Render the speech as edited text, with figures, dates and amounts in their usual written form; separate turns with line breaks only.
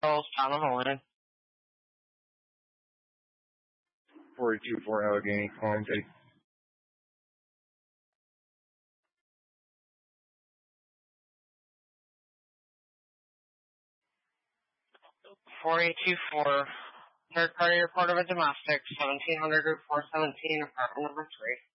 Charles, Town of Holland.
424 Allegheny, calling City.
4824. Third party report of a domestic, 1700 Route 417, apartment number 3.